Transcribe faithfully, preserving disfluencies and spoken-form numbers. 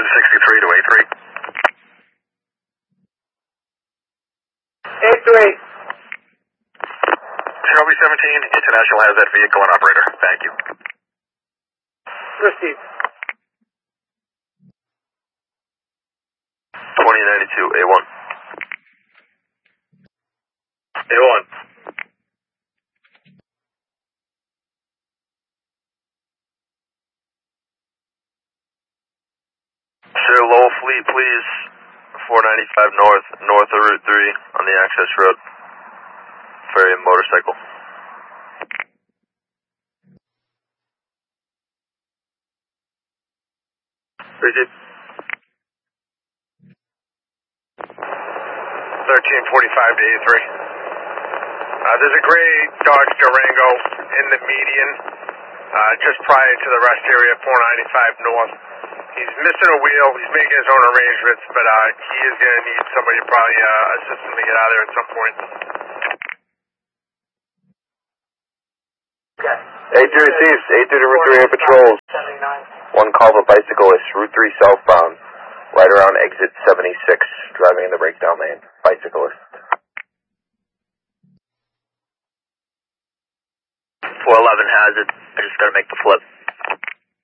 seven sixty-three to eight three. eight three. Shelby seventeen, International has that vehicle and operator. Thank you. Proceed. twenty ninety-two, A one. A one. Sir, Lowell Fleet, please. four ninety-five north, north of Route three on the access road. Ferry and motorcycle. Rigid. thirteen forty-five to eight three. Uh, there's a gray Dodge Durango in the median, uh, just prior to the rest area, four ninety-five north. He's missing a wheel. He's making his own arrangements, but uh, he is going to need somebody to probably uh, assist him to get out of there at some point. Okay. eight three receives, eight three to Route three air patrols. One call of a bicyclist, Route three southbound, right around exit seventy-six, driving in the breakdown lane. Bicyclist. four eleven has it. I just got to make the flip.